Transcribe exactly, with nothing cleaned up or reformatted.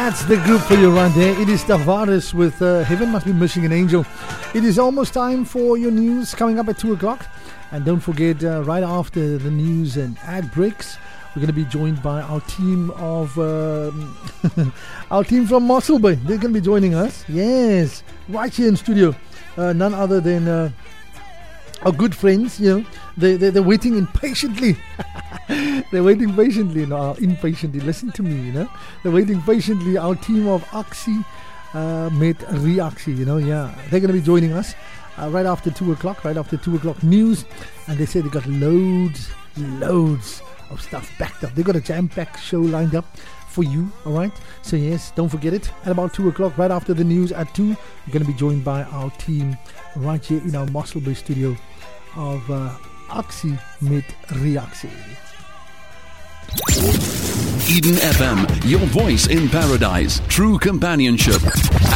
That's the group for you right there. It is Tavares with uh, Heaven Must Be Missing an Angel. It is almost time for your news coming up at two o'clock. And don't forget, uh, right after the news and ad breaks, we're going to be joined by our team of, um, our team from Mossel Bay. They're going to be joining us. Yes, right here in studio. Uh, none other than uh, our good friends, you know. They, they, they're waiting impatiently. They're waiting patiently, no, impatiently. Listen to me, you know. They're waiting patiently. Our team of Aksi uh, met Reaksi, you know. Yeah, they're going to be joining us uh, right after two o'clock. Right after two o'clock news, and they say they got loads, loads of stuff backed up. They got a jam-packed show lined up for you. All right. So yes, don't forget it. At about two o'clock, right after the news at two, we're going to be joined by our team right here in our Mossel Bay studio of uh, Aksi met Reaksi. Eden F M, your voice in paradise. True companionship.